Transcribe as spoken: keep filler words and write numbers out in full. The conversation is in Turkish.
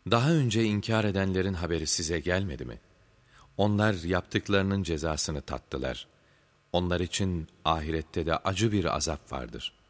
Daha önce inkar edenlerin haberi size gelmedi mi? Onlar yaptıklarının cezasını tattılar. Onlar için ahirette de acı bir azap vardır.